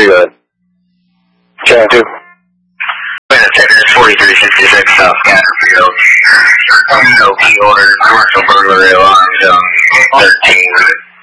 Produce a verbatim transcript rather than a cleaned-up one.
pretty good. Channel two. Wait a second, it's forty-three sixty-six South Scatterfield. No key order, commercial burglary alarms on thirteen.